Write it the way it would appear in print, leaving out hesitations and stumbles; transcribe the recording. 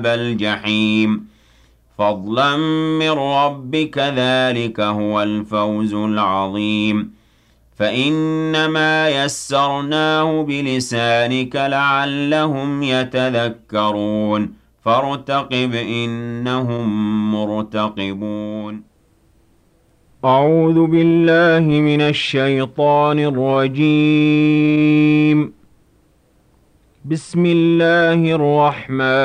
الجحيم فضلا من ربك ذلك هو الفوز العظيم فإنما يسرناه بلسانك لعلهم يتذكرون فارتقب إنهم مرتقبون أعوذ بالله من الشيطان الرجيم بسم الله الرحمن